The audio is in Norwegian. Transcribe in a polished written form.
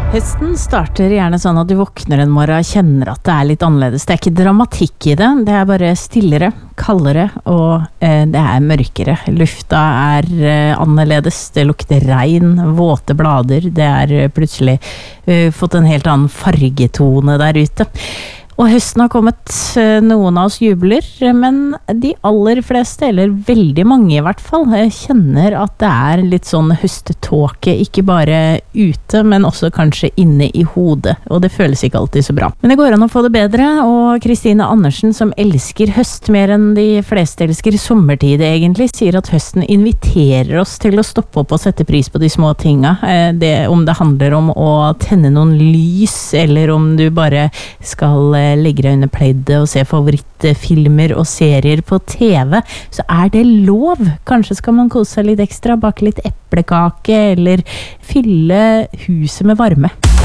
Høsten starter gjerne sånn at du våkner en morgen og kjenner at det litt annerledes. Det ikke dramatikk i det, det bare stillere, kaldere og det mørkere. Lufta annerledes, det lukter regn, våte blader, det plutselig fått en helt annen fargetone der ute. Og høsten har kommet, noen av oss jubler, men de aller fleste, eller veldig mange i hvert fall, kjenner at det litt sånn høsttåke, ikke bare ute, men også kanskje inne i hodet, og det føles ikke alltid så bra. Men det går an å få det bedre, og Kristine Andersen, som elsker høst mer enn de fleste elsker sommertid egentlig, sier at høsten inviterer oss til å stoppe opp og sette pris på de små tinga. Om det handler om å tenne noen lys, eller om du bare skal legger deg under pleidet og ser favorittfilmer og serier på TV, så det lov. Kanskje skal man kose seg litt ekstra, bake litt eplekake eller fylle huset med varme.